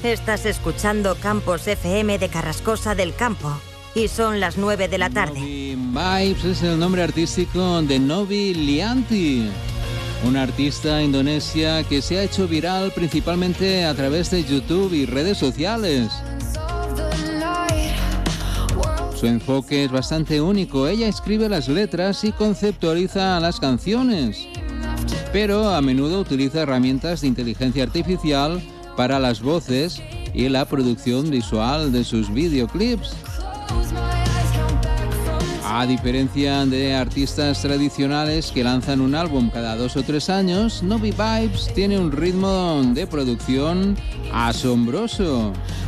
Estás escuchando Campos FM de Carrascosa del Campo y son las 9 de la tarde. Novi Vibes es el nombre artístico de Novi Lianti, una artista indonesia que se ha hecho viral principalmente a través de YouTube y redes sociales. Su enfoque es bastante único. Ella escribe las letras y conceptualiza las canciones, pero a menudo utiliza herramientas de inteligencia artificial para las voces y la producción visual de sus videoclips. A diferencia de artistas tradicionales que lanzan un álbum cada 2 o 3 años, Novi Vibes tiene un ritmo de producción asombroso.